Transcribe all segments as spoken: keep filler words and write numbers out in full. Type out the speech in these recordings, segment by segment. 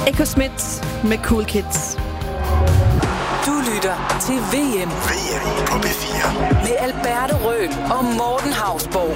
Echo Smith med Cool Kids. Du lytter til V M. V M på P fire. Med Alberte Røhl og Morten Hausborg.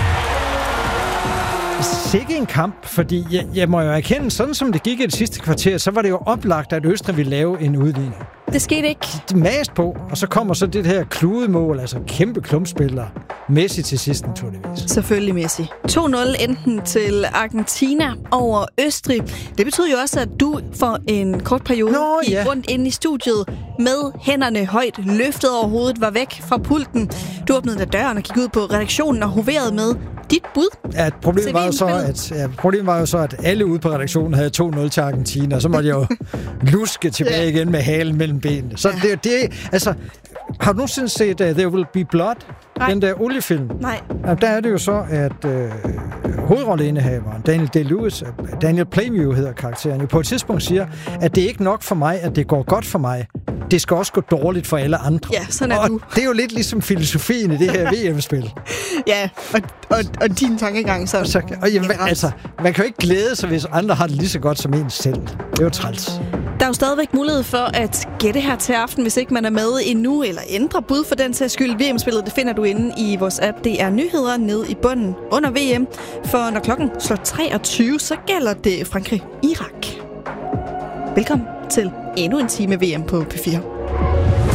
Sikke en kamp, fordi jeg, jeg må jo erkende, sådan som det gik i det sidste kvarter, så var det jo oplagt, at Østrig ville lave en udligning. Det skete ikke. De mast på, og så kommer så det her kludemål, altså kæmpe klumpspillere. Messi til sidst, naturligvis. Selvfølgelig Messi. to nul enten til Argentina over Østrig. Det betyder jo også, at du for en kort periode Nå, gik ja. rundt inde i studiet med hænderne højt løftet over hovedet, var væk fra pulten. Du åbnede da døren og gik ud på redaktionen og hoverede med dit bud. Ja, problemet var jo så, at, ja, problemet var jo så, at alle ude på redaktionen havde to nul til Argentina, og så måtte jeg jo luske tilbage yeah. igen med halen mellem benene. Så det, det altså, har du nogensinde set uh, There Will Be Blood? Nej. Den der oliefilm? Nej. Ja, der er det jo så, at øh, hovedrolleindehaveren, Daniel Day-Lewis, Daniel Plainview hedder karakteren, jo på et tidspunkt siger, at det er ikke nok for mig, at det går godt for mig. Det skal også gå dårligt for alle andre. Ja, sådan er og du. Det er jo lidt ligesom filosofien i det her V M-spil. Ja, og, og, og din tankegang så. så og jamen, altså, man kan jo ikke glæde sig, hvis andre har det lige så godt som en selv. Det er jo træls. Der er jo stadigvæk mulighed for at gætte her til aften, hvis ikke man er med endnu, eller ændre bud for den sags skyld. V M-spillet, det finder du inde i vores app. Det er nyheder nede i bunden under V M. For når klokken slår treogtyve, så gælder det Frankrig-Irak. Velkommen til endnu en time V M på P fire.